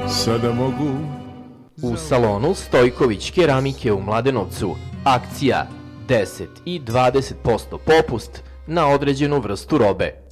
sada mogu. U salonu Stojković keramike u Mladenovcu akcija 10 i 20% popust na određenu vrstu robe.